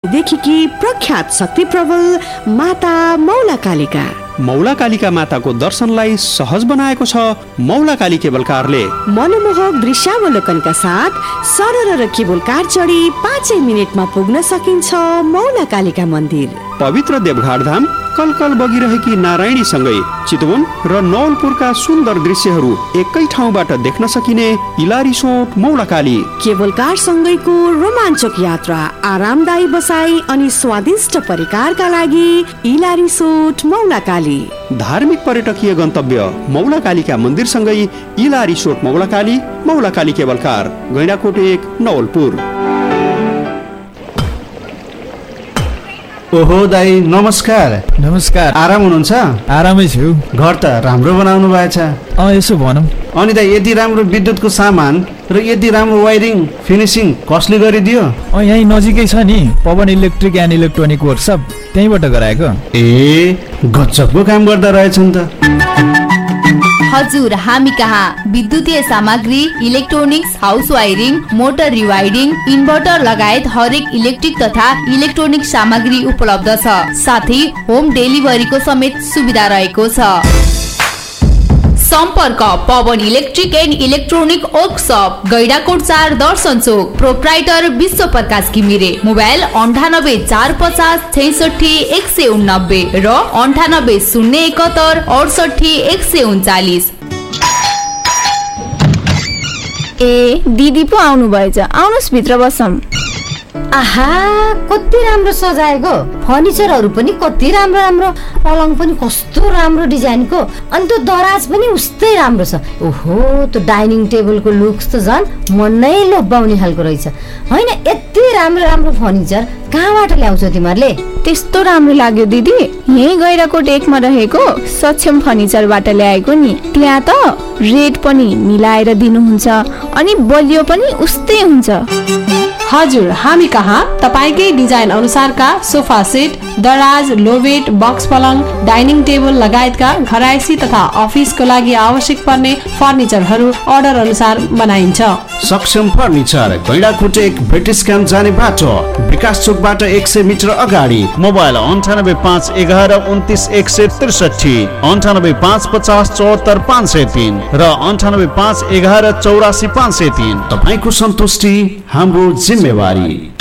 देखिकी प्रख्यात शक्ति प्रबल माता मौलाकालीका। मौलाकालीका माताको दर्शनलाई सहज बनाएको छ मौलाकाली केबल कारले। मनमोहक दृश्यावलोकनका साथ सरल र केबल कार चढी 5 मिनेटमा पुग्न सकिन्छ मौलाकालीका मन्दिर। पवित्र देवघाट धाम कलकल बगिरहेकी नारायणी सँगै चितवन र नवलपुरका सुन्दर दृश्यहरू एकै ठाउँबाट देख्न सकिने इलारिसोट मौलाकाली। केबल कार सँगैको रोमाञ्चक यात्रा, आरामदायी बसाई अनि स्वादिष्ट परिकारका लागि इलारिसोट मौलाकाली। धार्मिक पर्यटकीय गन्तव्य मौलाकालीका मन्दिरसँगै इलारिसोट मौलाकाली, मौलाकाली केबल कार, गैंडाकोट 1 नवलपुर। ओहो दाई नमस्कार। नमस्कार। आराम हुनुहुन्छ? आरामै छु। घर त राम्रो बनाउनु भएछ। यसो भनौँ। अनि दाई यति राम्रो विद्युतको सामान र यति राम्रो वायरिङ फिनिसिङ कसले गरिदियो? यहीँ नजिकै छ नि Pawan electric and electronic workshop, त्यहीँबाट गराएको। ए गजबको काम गर्दा रहेछन् त। हजुर, हामी कहाँ विद्युतीय सामग्री, electronics, house wiring, motor रिवायरिङ, inverter लगायत हरेक इलेक्ट्रिक तथा इलेक्ट्रोनिक सामग्री उपलब्ध छ। साथै होम डेलिभरीको समेत सुविधा रहेको छ। सम्पर्क Pawan electric and electronic workshop, Gaindakot 4 Darshan Chowk, proprietor विश्व प्रकाश घिमिरे। मोबाइल 98 450 66 189 र 98 071 68 139। ए दिदी पो आउनु भएछ, आउनुस् भित्र बसौँ। आहा कति राम्रो सजाएको, फर्निचरहरू पनि कति राम्रो राम्रो, पलङ पनि कस्तो राम्रो डिजाइनको, अनि त्यो दराज पनि उस्तै राम्रो छ। ओहो त्यो डाइनिङ टेबलको लुक्स त झन् मन नै लोभ्याउने खालको रहेछ। होइन यति राम्रो राम्रो फर्निचर कहाँबाट ल्याउँछौ तिमीहरूले? त्यस्तो राम्रो लाग्यो दिदी, यही गैंडाकोट 1 मा रहेको सक्षम फर्निचरबाट ल्याएको नि। त्यहाँ त रेट पनि मिलाएर दिनुहुन्छ अनि बलियो पनि उस्तै हुन्छ। हजुर, हामी कहाँ तपाईकै डिजाइन अनुसारका सोफा सेट, दराज, लोबेट, बक्स पलङ, डाइनिङ टेबल लगायतका घरायसी तथा अफिसको लागि आवश्यक पर्ने फर्निचरहरू अर्डर अनुसार बनाइन्छ। सक्षम फर्निचर, गैंडाकोट 1 ब्रिटिश क्याम्प जाने बाटो, विकास चोकबाट 100 मिटर अगाडि। मोबाइल 98 5 11 29 163, 98 5 50 74 503 र 98 5 11 84 503। तपाईको सन्तुष्टि हाम्रो जिम्मेवारी।